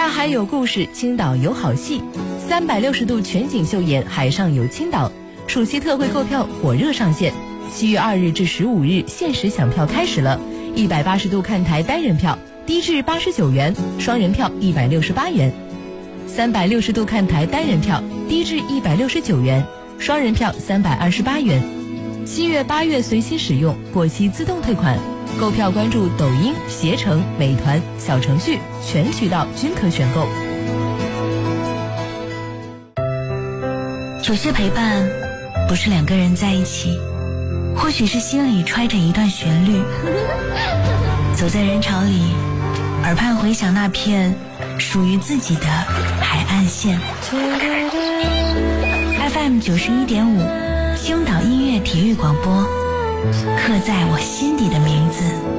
大海有故事，青岛有好戏，360度全景秀演海上有青岛。暑期特惠购票火热上线，7月2日至15日限时抢票开始了。180度看台单人票低至89元，双人票168元；360度看台单人票低至169元，双人票328元。7月8月随心使用，过期自动退款。购票关注抖音、携程、美团小程序，全渠道均可选购。 有些陪伴不是两个人在一起，或许是心里揣着一段旋律，走在人潮里，耳畔回响那片属于自己的海岸线。FM 91.5，青岛音乐体育广播，刻在我心底的名字。